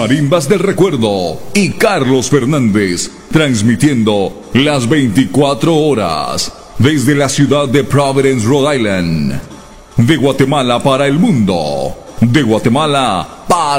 Marimbas del Recuerdo y Carlos Fernández, transmitiendo las 24 horas desde la ciudad de Providence, Rhode Island. De Guatemala para el mundo, de Guatemala para